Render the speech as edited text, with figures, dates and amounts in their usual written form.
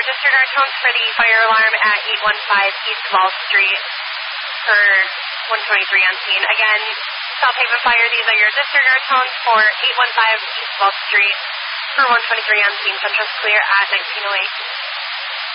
disregard tones for the fire alarm at 815 East Wall Street for 123 on scene. Again, South Haven Fire, these are your disregard tones for 815 East Wall Street for 123 on scene. Central's clear at 1908.